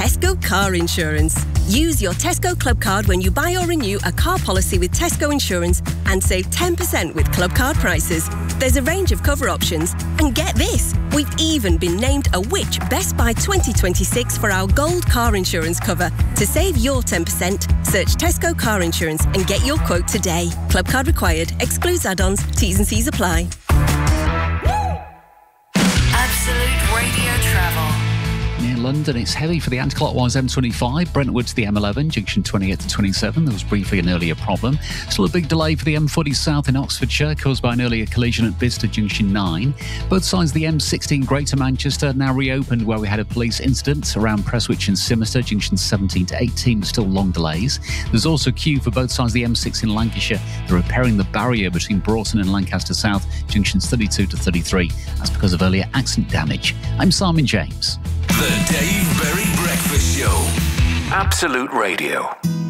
Tesco Car Insurance. Use your Tesco Club Card when you buy or renew a car policy with Tesco Insurance and save 10% with Club Card prices. There's a range of cover options. And get this, we've even been named a Which Best Buy 2026 for our gold car insurance cover. To save your 10%, search Tesco Car Insurance and get your quote today. Club Card required. Excludes add-ons. T's and C's apply. Absolute Radio Travel. Near London, it's heavy for the anti-clockwise M25, Brentwood to the M11, junction 28 to 27. There was briefly an earlier problem. Still a big delay for the M40 south in Oxfordshire, caused by an earlier collision at Bicester junction 9. Both sides of the M16 Greater Manchester now reopened, where we had a police incident around Prestwich and Simister, junction 17 to 18, still long delays. There's also a queue for both sides of the M6 in Lancashire. They're repairing the barrier between Broughton and Lancaster South, junctions 32 to 33. That's because of earlier accident damage. I'm Simon James. The Dave Berry Breakfast Show. Absolute Radio.